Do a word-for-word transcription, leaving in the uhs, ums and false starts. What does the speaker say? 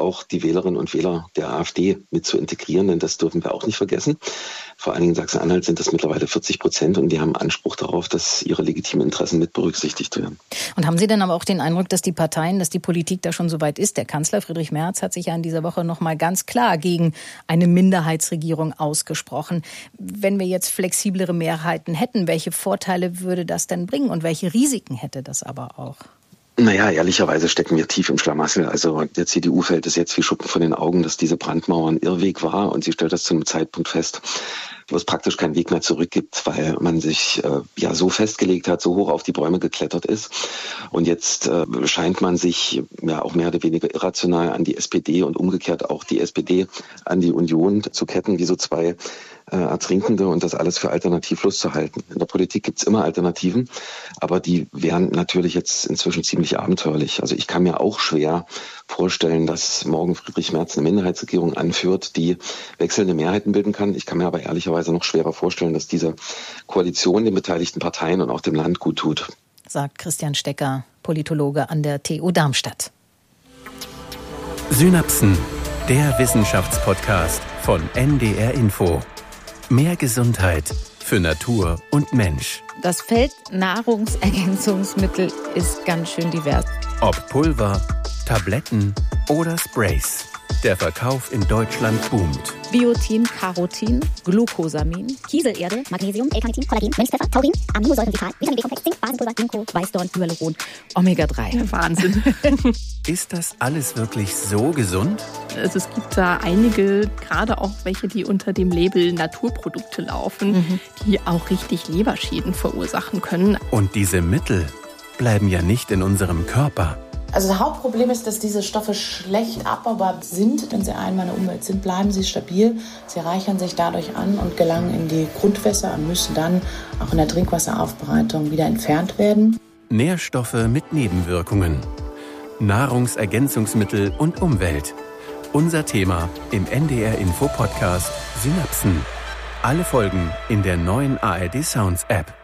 auch die Wählerinnen und Wähler der AfD mit zu integrieren, denn das dürfen wir auch nicht vergessen. Vor allen Dingen in Sachsen-Anhalt sind das mittlerweile vierzig Prozent und die haben Anspruch darauf, dass ihre legitimen Interessen mit berücksichtigt werden. Und haben Sie denn aber auch den Eindruck, dass die Parteien, dass die Politik da schon so weit ist? Der Kanzler Friedrich Merz hat sich ja in dieser Woche noch mal ganz klar gegen eine Minderheitsregierung ausgesprochen. Wenn wir jetzt flexiblere Mehrheiten hätten, welche Vorteile würde das denn bringen und welche Risiken hätte das aber auch? Naja, ehrlicherweise stecken wir tief im Schlamassel. Also der C D U fällt es jetzt wie Schuppen von den Augen, dass diese Brandmauer ein Irrweg war und sie stellt das zu einem Zeitpunkt fest, wo es praktisch keinen Weg mehr zurück gibt, weil man sich äh, ja so festgelegt hat, so hoch auf die Bäume geklettert ist. Und jetzt äh, scheint man sich ja auch mehr oder weniger irrational an die S P D und umgekehrt auch die S P D an die Union zu ketten, wie so zwei äh, Ertrinkende und das alles für alternativlos zu halten. In der Politik gibt's immer Alternativen, aber die wären natürlich jetzt inzwischen ziemlich abenteuerlich. Also ich kann mir auch schwer vorstellen, dass morgen Friedrich Merz eine Minderheitsregierung anführt, die wechselnde Mehrheiten bilden kann. Ich kann mir aber ehrlicherweise noch schwerer vorstellen, dass diese Koalition den beteiligten Parteien und auch dem Land gut tut. Sagt Christian Stecker, Politologe an der T U Darmstadt. Synapsen, der Wissenschaftspodcast von N D R Info. Mehr Gesundheit für Natur und Mensch. Das Feld Nahrungsergänzungsmittel ist ganz schön divers. Ob Pulver, Tabletten oder Sprays. Der Verkauf in Deutschland boomt. Biotin, Carotin, Glucosamin, Kieselerde, Magnesium, L-Carnitin, Kollagen, Mönchspfeffer, Taurin, Aminosäurenvital, Vitamin B-Komplex, Zink, Basenpulver, Ginkgo, Weißdorn, Hyaluron, Omega drei. Ja, Wahnsinn. Ist das alles wirklich so gesund? Also es gibt da einige, gerade auch welche, die unter dem Label Naturprodukte laufen, mhm. die auch richtig Leberschäden verursachen können. Und diese Mittel bleiben ja nicht in unserem Körper. Also das Hauptproblem ist, dass diese Stoffe schlecht abbaubar sind. Wenn sie einmal in der Umwelt sind, bleiben sie stabil. Sie reichern sich dadurch an und gelangen in die Grundwässer und müssen dann auch in der Trinkwasseraufbereitung wieder entfernt werden. Nährstoffe mit Nebenwirkungen. Nahrungsergänzungsmittel und Umwelt. Unser Thema im N D R Info Podcast Synapsen. Alle Folgen in der neuen A R D Sounds App.